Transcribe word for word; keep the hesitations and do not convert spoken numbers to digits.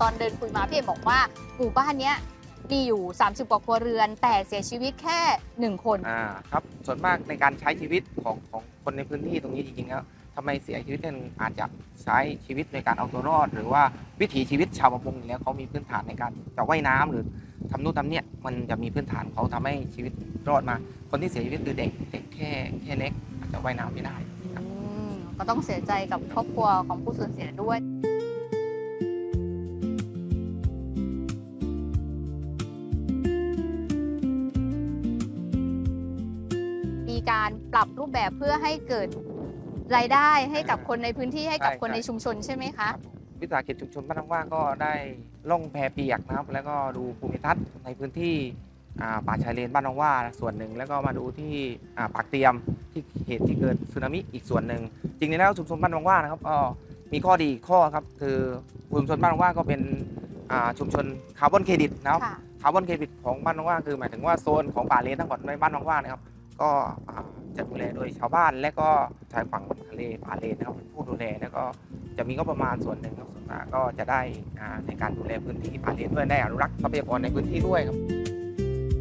ตอนเดินคุยมาพี่เอกบอกว่าหมู่บ้านเนี้ยมีอยู่สามสิบกว่าครัวเรือนแต่เสียชีวิตแค่หนึ่งคนอ่าครับส่วนมากในการใช้ชีวิตของของคนในพื้นที่ตรงนี้จริงๆแล้วทำไมเสียชีวิตกันอาจจะใช้ชีวิตในการเอาตัวรอดหรือว่าวิถีชีวิตชาวประมงอยู่แล้วเขามีพื้นฐานในการจะว่ายน้ำหรือทำนู่นทำเนี่ยมันจะมีพื้นฐานเขาทำให้ชีวิตรอดมาคนที่เสียชีวิตคือเด็กเด็กแค่แค่เล็กอาจจะว่ายน้ำไม่ได้ก็ต้องเสียใจกับครอบครัวของผู้สูญเสียด้วยมีการปรับรูปแบบเพื่อให้เกิดรายได้ให้กับคนในพื้นที่ให้กับคนในชุมชนใช่ไหมคะวิสาหกิจชุมชนบ้านน้ำว่าก็ได้ล่องแพเปียกนะครับแล้วก็ดูภูมิทัศน์ในพื้นที่ป่าชายเลนบ้านน้องว่าส่วนหนึ่งแล้วก็มาดูที่ปากเตรียมที่เหตุที่เกิดสึนามิอีกส่วนหนึ่งจริงๆแล้วชุมชนบ้านน้องว่านะครับก็มีข้อดีข้อครับคือชุมชนบ้านน้องว่าก็เป็นชุมชนคาร์บอนเครดิตนะครับคาร์บอนเครดิตของบ้านน้องว่าคือหมายถึงว่าโซนของป่าเลนทั้งหมดในบ้านน้องว่านะครับก็จะดูแลโดยชาวบ้านและก็ชายฝั่งทะเลป่าเลนนะครับผู้ดูแลแล้วก็จะมีก็ประมาณส่วนหนึ่งครับส่วนมากก็จะได้ในการดูแลพื้นที่ป่าเลนด้วยได้อนุรักษ์ทรัพยากรในพื้นที่ด้วยครับ